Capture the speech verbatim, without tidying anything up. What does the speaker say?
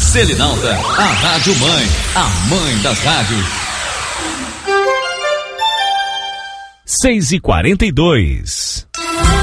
Selinalta, a Rádio Mãe, a mãe das rádios. seis e quarenta e dois.